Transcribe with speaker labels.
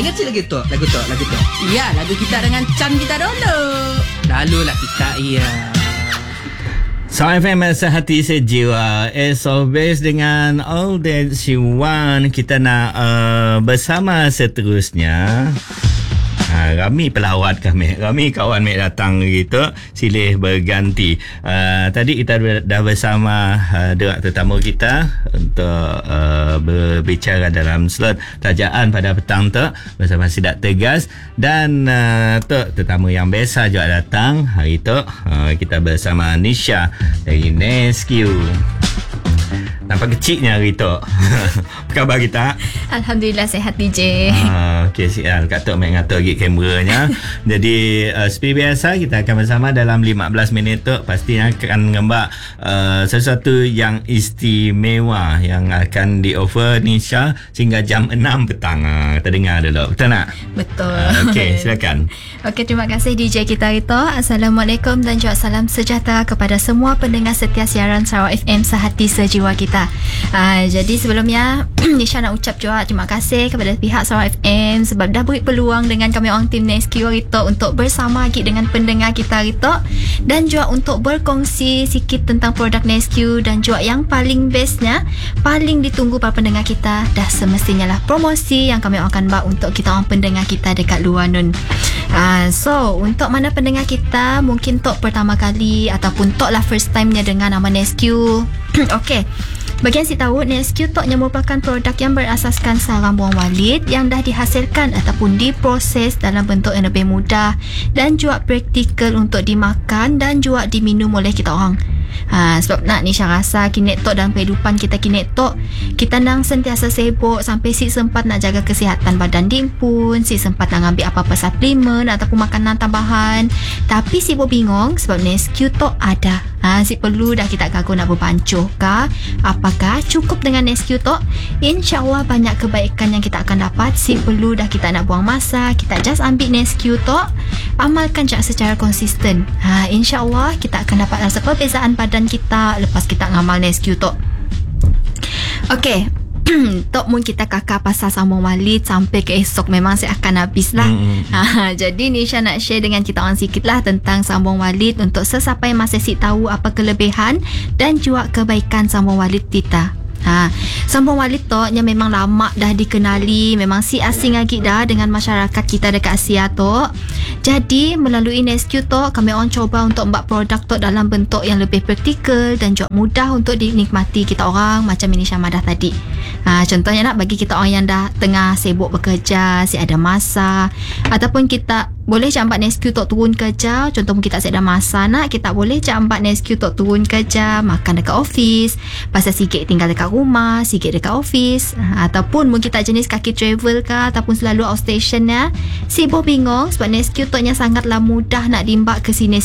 Speaker 1: Ingat si lagu tu.
Speaker 2: Ya, lagu kita dengan Chan kita dulu. Lalulah kita, iya.
Speaker 3: Sound FM Sehati Sejiwa. As always dengan All That She Want, kita nak bersama seterusnya. Rami pelawat kami. Rami kawan Mek datang gitu. Silih berganti. Tadi kita dah bersama derak tetamu kita untuk berbicara dalam slot tajaan pada petang tu bersama Sidat Tegas. Dan tetamu yang biasa juga datang hari tu. Kita bersama Nisha dari Nescue. Nampak kecilnya hari tu. Apa khabar kita?
Speaker 4: Alhamdulillah sihat DJ.
Speaker 3: Okey, siap. Kak Tok main ngatur lagi kameranya. Jadi seperti biasa kita akan bersama dalam 15 minit tu. Pastinya akan ngembak sesuatu yang istimewa yang akan di-offer Nisha sehingga jam 6 petang. Kita dengar dulu. Betul tak?
Speaker 4: Betul.
Speaker 3: Okey, silakan.
Speaker 4: Okey, terima kasih DJ kita itu. Assalamualaikum dan juga salam sejahtera kepada semua pendengar setia siaran Sarawak FM Sehati Sejiwa kita. Jadi sebelumnya Nisha nak ucap juga terima kasih kepada pihak Sarawak FM sebab dah beri peluang dengan kami orang tim Nescue itu untuk bersama lagi dengan pendengar kita itu dan juga untuk berkongsi sikit tentang produk Nescue dan juga yang paling bestnya, paling ditunggu para pendengar kita dah semestinya lah promosi yang kami akan buat untuk kita orang pendengar kita dekat luar nun. So untuk mana pendengar kita mungkin tok pertama kali ataupun tok lah first time nya dengar nama Nescue. Okey, bagi yang si tahu, Nescue toknya merupakan produk yang berasaskan sarang buang walit yang dah dihasilkan ataupun diproses dalam bentuk yang lebih mudah dan juga praktikal untuk dimakan dan juga diminum oleh kita orang. Sebab nak Nisha rasa kini tok dalam kehidupan kita kini tok kita nang sentiasa sibuk sampai si sempat nak jaga kesihatan badan din pun, si sempat nak ambil apa-apa suplemen ataupun makanan tambahan, tapi si bingung sebab Nescue tok ada. Si perlu dah kita kagu nak berpancuh kah? Apakah cukup dengan Nescue tok? InsyaAllah banyak kebaikan yang kita akan dapat. Si perlu dah kita nak buang masa, kita just ambil Nescue tok, amalkan je secara konsisten. InsyaAllah kita akan dapat rasa perbezaan badan kita lepas kita ngamal Nescue tok. Okey, tok mun kita kakak pasal sambung walit sampai ke esok memang saya akan habis lah. Jadi Nisha nak share dengan kita orang sikit lah tentang sambung walit untuk sesiapa yang masih si tahu apa kelebihan dan juga kebaikan sambung walit kita. Sambung walit tu yang memang lama dah dikenali, memang si asing lagi dah dengan masyarakat kita dekat Asia tu. Jadi melalui Nescue tu kami orang cuba untuk buat produk tu dalam bentuk yang lebih praktikal dan juga mudah untuk dinikmati kita orang macam Nisha madah tadi. Contohnya nak bagi kita orang yang dah tengah sibuk bekerja, si ada masa, ataupun kita boleh jambat Nescue tok turun kerja. Contoh kita tak ada masa nak, kita boleh jambat Nescue tok turun kerja, makan dekat office, pasal sikit tinggal dekat rumah, sikit dekat office. Ataupun mungkin kita jenis kaki travel ke ataupun selalu outstation ya, sibuk bingung sebab Nescue toknya sangatlah mudah nak dimbak ke sini